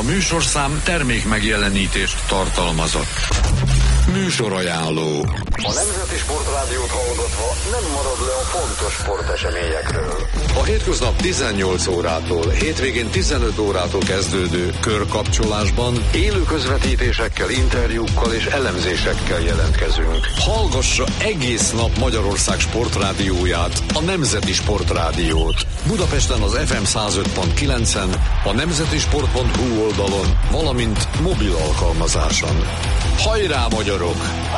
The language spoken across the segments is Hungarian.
A műsorszám termék megjelenítést tartalmazott. Műsorajánló. A Nemzeti Sportrádiót hallgatva nem marad le a fontos sporteseményekről. A hétköznap 18 órától, hétvégén 15 órától kezdődő körkapcsolásban Élő közvetítésekkel, interjúkkal és elemzésekkel jelentkezünk. hallgassa egész nap Magyarország sportrádióját, a Nemzeti Sportrádiót. Budapesten az FM 105.9-en, a nemzetisport.hu oldalon, valamint mobil alkalmazáson. Hajrá, magyarok!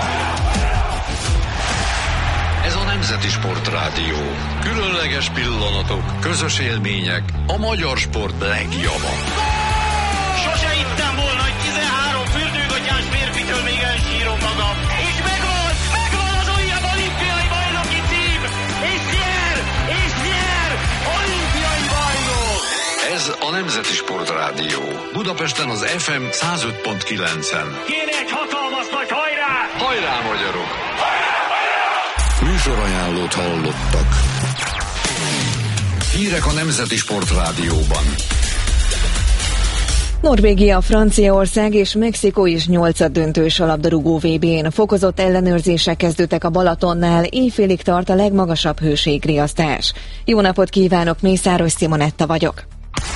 Ez a Nemzeti Sportrádió. Különleges pillanatok, közös élmények, a magyar sport legjava. Sose hittem volna, hogy 13 fürdőgatyás férfitől még elsírom magam. És megvan az újabb olimpiai bajnoki cím! És nyer! Olimpiai bajnok! Ez a Nemzeti Sportrádió. Budapesten az FM 105.9-en. Kéne egy hatalmas nagy hajrá! Hajrá, magyarok! Műsorajánlót hallottak. Hírek a Nemzeti Sportrádióban. Norvégia, Franciaország és Mexikó is 8-döntős a labdarúgó VB-n. Fokozott ellenőrzések kezdődtek a Balatonnál, éjfélig tart a legmagasabb hőségriasztás. Jó napot kívánok, Mészáros Simonetta vagyok.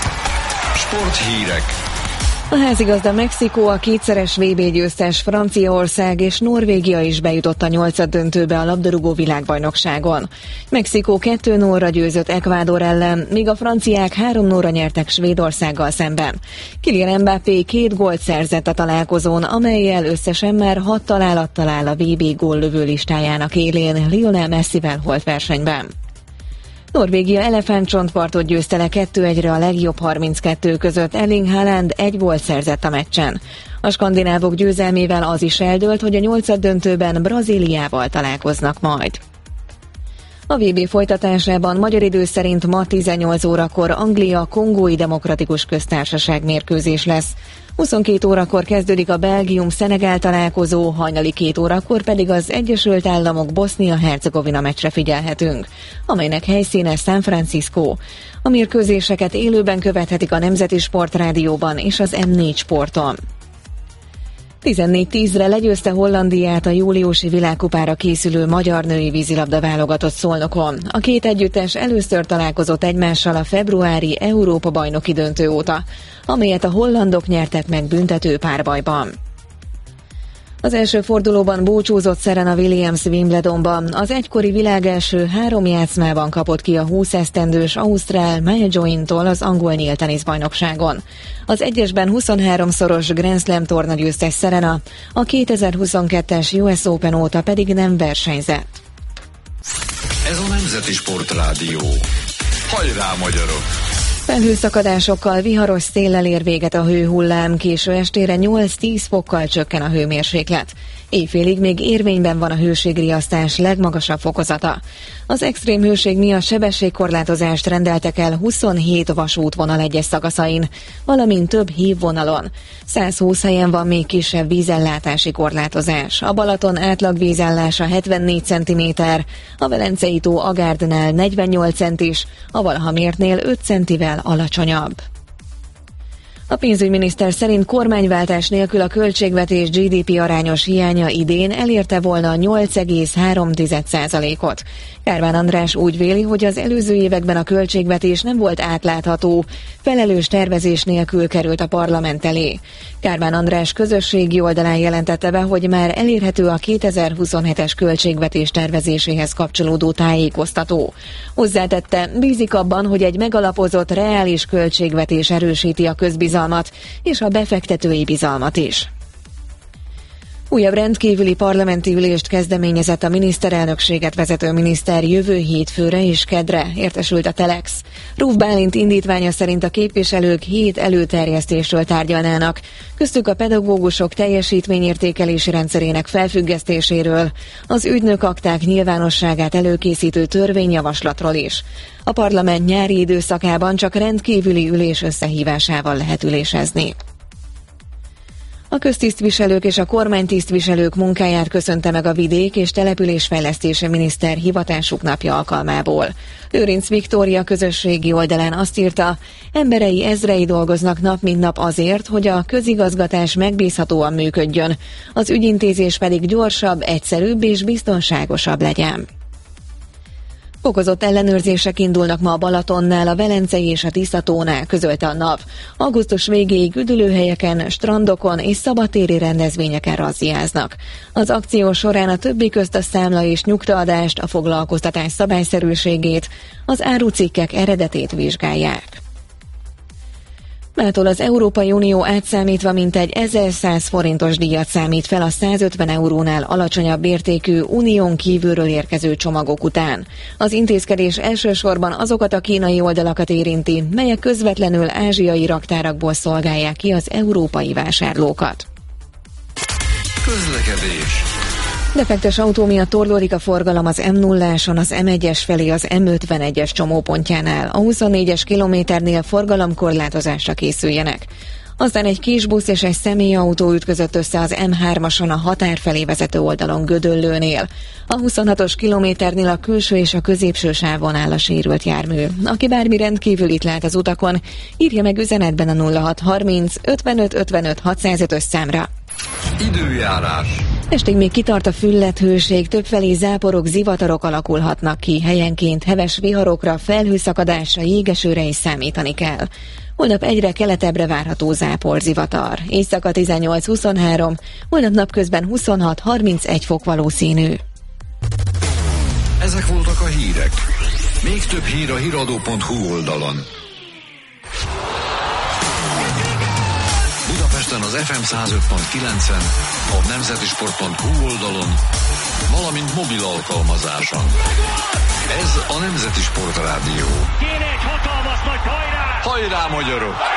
Sporthírek. A házigazda Mexikó, a kétszeres VB győztes Franciaország és Norvégia is bejutott a 8-döntőbe a labdarúgó világbajnokságon. Mexikó 2-0-ra győzött Ecuador ellen, míg a franciák 3-0-ra nyertek Svédországgal szemben. Kylian Mbappé 2 gólt szerzett a találkozón, amellyel összesen már 6 találattal áll a VB góllövő listájának élén Lionel Messivel holt versenyben. Norvégia elefántcsontpartot győzte le 2-1-re a legjobb 32 között, Erling Haaland 1 gólt szerzett a meccsen. A skandinávok győzelmével az is eldőlt, hogy a 8-döntőben Brazíliával találkoznak majd. A VB folytatásában magyar idő szerint ma 18 órakor Anglia-Kongói Demokratikus Köztársaság mérkőzés lesz. 22 órakor kezdődik a Belgium-Szenegál találkozó, hajnali 2 órakor pedig az Egyesült Államok Bosznia-Hercegovina meccsre figyelhetünk, amelynek helyszíne San Francisco. A mérkőzéseket élőben követhetik a Nemzeti Sportrádióban és az M4 Sporton. 14-10-re legyőzte Hollandiát a júliusi világkupára készülő magyar női vízilabda válogatott Szolnokon. A két együttes először találkozott egymással a februári Európa-bajnoki döntő óta, amelyet a hollandok nyertek meg büntető párbajban. Az első fordulóban búcsúzott Serena Williams Wimbledonban. Az egykori világ első 3 játszmában kapott ki a 20 esztendős ausztrál Maya Join-tól az angol nyílt teniszbajnokságon. Az egyesben 23-szoros Grand Slam tornagyőztes Serena, a 2022-es US Open óta pedig nem versenyzett. Ez a Nemzeti Sportrádió. Hajrá, magyarok! Felhőszakadásokkal, viharos széllel ér véget a hőhullám, késő estére 8-10 fokkal csökken a hőmérséklet. Éjfélig még érvényben van a hőségriasztás legmagasabb fokozata. Az extrém hőség miatt sebességkorlátozást rendeltek el 27 vasútvonal egyes szakaszain, valamint több hívvonalon. 120 helyen van még kisebb vízellátási korlátozás. A Balaton átlag vízállása 74 cm, a Velencei tó Agárdnál 48 centis, a Valahamértnél 5 centivel alacsonyabb. A pénzügyminiszter szerint kormányváltás nélkül a költségvetés GDP arányos hiánya idén elérte volna 8,3%-ot. Kármán András úgy véli, hogy az előző években a költségvetés nem volt átlátható, felelős tervezés nélkül került a parlament elé. Kármán András közösségi oldalán jelentette be, hogy már elérhető a 2027-es költségvetés tervezéséhez kapcsolódó tájékoztató. Hozzátette, bízik abban, hogy egy megalapozott, reális költségvetés erősíti a közbizalmat és a befektetői bizalmat is. Újabb rendkívüli parlamenti ülést kezdeményezett a miniszterelnökséget vezető miniszter jövő hétfőre és kedre, értesült a Telex. Ruf Bálint indítványa szerint a képviselők 7 előterjesztésről tárgyalnának, köztük a pedagógusok teljesítményértékelési rendszerének felfüggesztéséről, az ügynök akták nyilvánosságát előkészítő törvényjavaslatról is. A parlament nyári időszakában csak rendkívüli ülés összehívásával lehet ülésezni. A köztisztviselők és a kormánytisztviselők munkáját köszönte meg a vidék- és településfejlesztési miniszter hivatásuk napja alkalmából. Lőrinc Viktória közösségi oldalán azt írta, emberei ezrei dolgoznak nap mint nap azért, hogy a közigazgatás megbízhatóan működjön, az ügyintézés pedig gyorsabb, egyszerűbb és biztonságosabb legyen. Fokozott ellenőrzések indulnak ma a Balatonnál, a Velencei és a Tisza-tónál, közölte a NAV. Augusztus végéig üdülőhelyeken, strandokon és szabadtéri rendezvényeken razziáznak. Az akció során a többi közt a számla és nyugtaadást, a foglalkoztatás szabályszerűségét, az árucikkek eredetét vizsgálják. Mától az Európai Unió átszámítva mintegy 1100 forintos díjat számít fel a 150 eurónál alacsonyabb értékű unión kívülről érkező csomagok után. Az intézkedés elsősorban azokat a kínai oldalakat érinti, melyek közvetlenül ázsiai raktárakból szolgálják ki az európai vásárlókat. Közlekedés. Defektes autó miatt torlódik a forgalom az M0-áson, az M1-es felé az M51-es csomópontjánál. A 24-es kilométernél forgalomkorlátozásra készüljenek. Aztán egy kisbusz és egy személyautó ütközött össze az M3-ason a határ felé vezető oldalon Gödöllőnél. A 26-os kilométernél a külső és a középső sávon áll a sérült jármű. Aki bármi rendkívülit lát az utakon, írja meg üzenetben a 0630 55 55 605-ös számra. Időjárás. Estig még kitart a fülledhőség, többfelé záporok, zivatarok alakulhatnak ki, helyenként heves viharokra, felhőszakadásra, jégesőre is számítani kell. Holnap egyre keletebbre várható záporzivatar. Éjszaka 18-23, holnap napközben 26-31 fok valószínű. Ezek voltak a hírek. Még több hír a hiradó.hu oldalon. Budapesten az FM 105.9-en, a nemzetisport.hu oldalon, valamint mobil alkalmazáson. Ez a Nemzeti Sport Rádió. Kéne egy hatalmas nagy hajrá! Hajrá, magyarok!